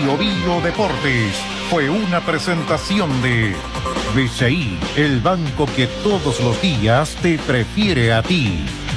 Bio Deportes fue una presentación de BCI, el banco que todos los días te prefiere a ti.